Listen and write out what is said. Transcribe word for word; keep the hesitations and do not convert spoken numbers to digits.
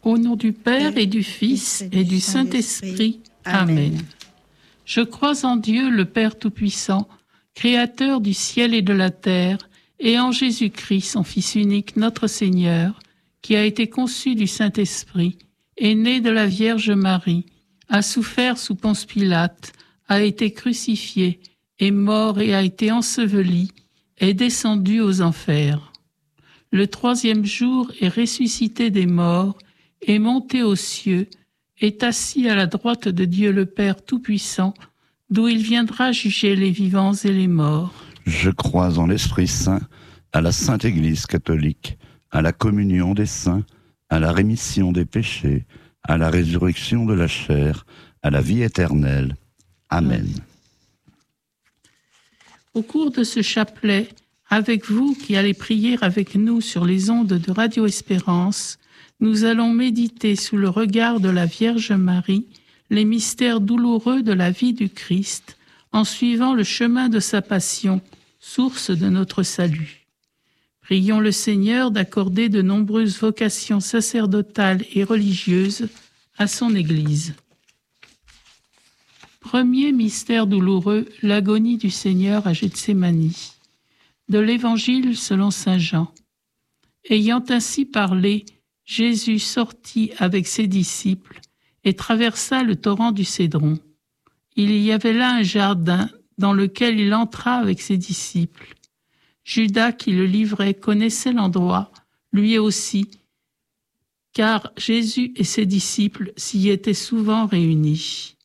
Au nom du Père et du Fils et du Saint-Esprit. Amen. Je crois en Dieu, le Père Tout-Puissant, Créateur du ciel et de la terre, et en Jésus-Christ, son Fils unique, notre Seigneur, qui a été conçu du Saint-Esprit, est né de la Vierge Marie, a souffert sous Ponce Pilate, a été crucifié, est mort et a été enseveli, est descendu aux enfers. Le troisième jour est ressuscité des morts, est monté aux cieux, est assis à la droite de Dieu le Père Tout-Puissant, d'où il viendra juger les vivants et les morts. Je crois en l'Esprit Saint, à la Sainte Église catholique, à la communion des saints, à la rémission des péchés, à la résurrection de la chair, à la vie éternelle. Amen. Au cours de ce chapelet, avec vous qui allez prier avec nous sur les ondes de Radio Espérance, nous allons méditer sous le regard de la Vierge Marie les mystères douloureux de la vie du Christ en suivant le chemin de sa passion, source de notre salut. Prions le Seigneur d'accorder de nombreuses vocations sacerdotales et religieuses à son Église. Premier mystère douloureux, l'agonie du Seigneur à Gethsémani. De l'Évangile selon saint Jean. Ayant ainsi parlé, Jésus sortit avec ses disciples et traversa le torrent du Cédron. Il y avait là un jardin dans lequel il entra avec ses disciples. Judas qui le livrait connaissait l'endroit, lui aussi, car Jésus et ses disciples s'y étaient souvent réunis.